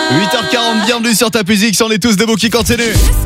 8h40, bienvenue sur ta musique, c'en est tous debout qui continuent.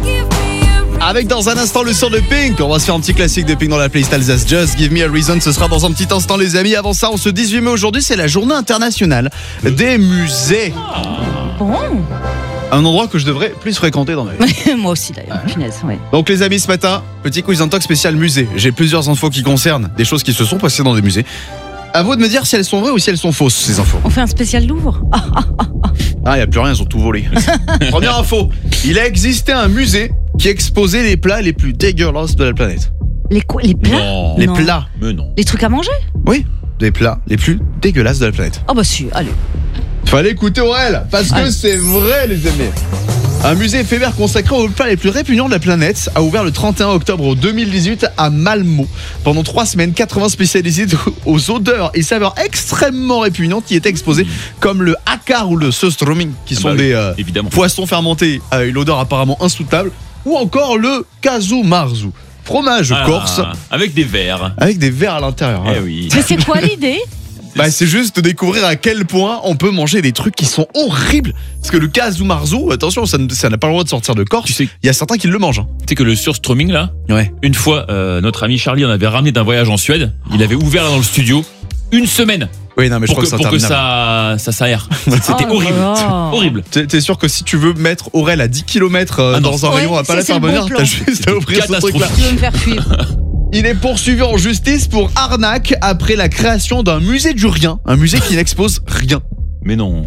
Avec dans un instant le son de Pink. On va se faire un petit classique de Pink dans la playlist Alsace. Just Give Me a Reason, ce sera dans un petit instant les amis. Avant ça, on se 18 mai aujourd'hui, c'est la journée internationale des musées. Bon. Un endroit que je devrais plus fréquenter dans ma vie. Moi aussi d'ailleurs, punaise, ouais. Donc les amis, ce matin, petit quiz intox spécial musée. J'ai plusieurs infos qui concernent des choses qui se sont passées dans des musées. À vous de me dire si elles sont vraies ou si elles sont fausses, ces infos. On fait un spécial Louvre. Ah, il n'y a plus rien, ils ont tout volé. Première info, il a existé un musée qui exposait les plats les plus dégueulasses de la planète. Les quoi? Les plats? Non. Les Non. plats. Mais non. Les trucs à manger? Oui, les plats les plus dégueulasses de la planète. Oh bah si, allez. Fallait écouter Aurel, parce que Allez. c'est vrai les amis. Un musée éphémère consacré aux plats les plus répugnants de la planète a ouvert le 31 octobre 2018 à Malmö. Pendant 3 semaines, 80 spécialisés aux odeurs et saveurs extrêmement répugnantes y étaient exposés, comme le hakar ou le surströmming, qui sont des évidemment. poissons fermentés à une odeur apparemment insoutenable, ou encore le kasumarzu, fromage corse Avec des verres. avec des vers à l'intérieur. Eh oui. Mais c'est quoi l'idée? Bah, c'est juste de découvrir à quel point on peut manger des trucs qui sont horribles. Parce que le kasumarzu, attention, ça n'a pas le droit de sortir de Corse. Tu sais- Il y a certains qui le mangent. Tu sais que le surströmming là, Ouais. une fois, notre ami Charlie en avait ramené d'un voyage en Suède. Il avait ouvert dans le studio une semaine Oui, non, mais je pour crois que, que, pour que interminable. ça s'aère. C'était Oh horrible. là là. Horrible. T'es sûr que si tu veux mettre Aurel à 10 km Ah non. dans un Ouais, rayon à pas la c'est faire le bon venir, plan. t'as juste à ouvrir ce Catastrophique. truc-là. Tu veux me faire fuir? Il est poursuivi en justice pour arnaque après la création d'un musée du rien. Un musée qui n'expose rien. Mais non.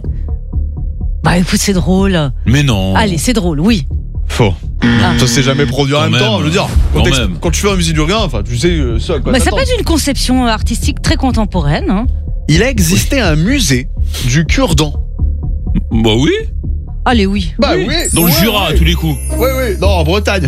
Bah écoute, c'est drôle. Mais non. Allez, c'est drôle, oui. Faux. Ah. Ça s'est jamais produit en Quand même temps. même. Je veux dire, Quand même. quand tu fais un musée du rien, enfin, tu sais ça à quoi Bah, ça t'attends. peut être une conception artistique très contemporaine. Hein. Il a existé un musée du cure-dent. Bah oui. Allez, oui. Bah oui. Dans le Jura, à tous les coups. Oui, oui, non, en Bretagne.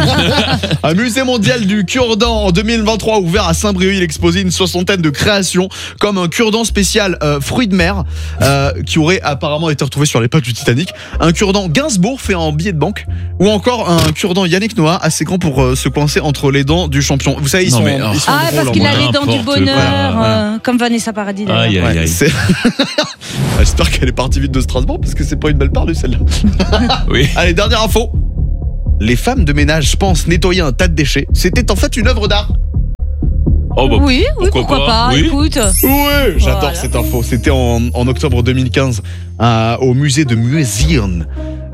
Un musée mondial du cure-dent en 2023 ouvert à Saint-Brieuc. Il exposait une 60aine de créations, comme un cure-dent spécial fruits de mer, qui aurait apparemment été retrouvé sur les pas du Titanic. Un cure-dent Gainsbourg fait en billet de banque, ou encore un cure-dent Yannick Noah assez grand pour se coincer entre les dents du champion. Vous savez, ils Non, sont, mais, ils sont Ah, drôles parce en qu'il a vrai. les dents du N'importe bonheur, quoi. comme Vanessa Paradis d'ailleurs. Aïe, aïe, Ouais, aïe. c'est- J'espère qu'elle est partie vite de Strasbourg parce que c'est pas une belle perdue celle-là. Oui. Allez, dernière info. Les femmes de ménage pensent nettoyer un tas de déchets. C'était en fait une œuvre d'art. Oh bah. Oui, pourquoi pas, Oui. écoute. Oui, j'adore Voilà. cette info. C'était en octobre 2015 au musée de Museum.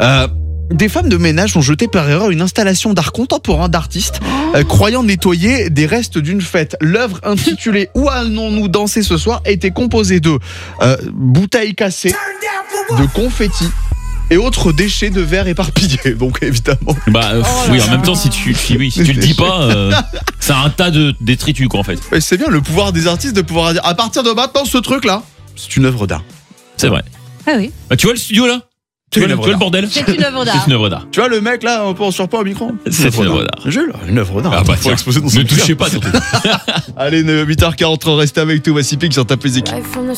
Des femmes de ménage ont jeté par erreur une installation d'art contemporain d'artistes croyant nettoyer des restes d'une fête. L'œuvre intitulée Où allons-nous danser ce soir était composée de bouteilles cassées, de confettis et autres déchets de verre éparpillés. Donc évidemment. Bah Oh oui, là en même là. temps si tu le dis pas, c'est un tas de détritus quoi en fait. Ouais, c'est bien le pouvoir des artistes de pouvoir dire à partir de maintenant ce truc là, c'est une œuvre d'art. C'est vrai. Ah oui, Bah, tu vois le studio là? C'est Tu vois une le œuvre d'art. bordel? c'est une œuvre d'art. C'est une œuvre d'art. Tu vois le mec là un peu en surpoids au micro. C'est une œuvre d'art. Jules, une œuvre d'art. Ah bah Faut tiens, exposer dans ne son touchez musée. pas surtout. Allez, 8h40, restez avec tout, voici Pink sur ta musique. Life on the